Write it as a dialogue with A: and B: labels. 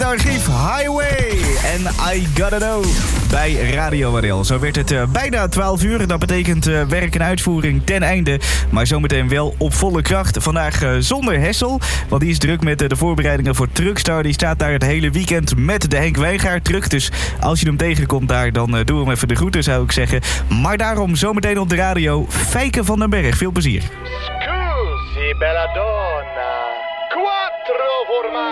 A: het archief Highway en I Gotta Know bij Radio Waddel. Zo werd het bijna 12 uur. Dat betekent werk en uitvoering ten einde. Maar zometeen wel op volle kracht. Vandaag zonder Hessel, want die is druk met de voorbereidingen voor Truckstar. Die staat daar het hele weekend met de Henk Wijngaard truck. Dus als je hem tegenkomt daar, dan doe hem even de groeten, zou ik zeggen. Maar daarom zometeen op de radio Fijke van den Berg. Veel plezier.
B: Scusi, bella donna. Quattro formaggi.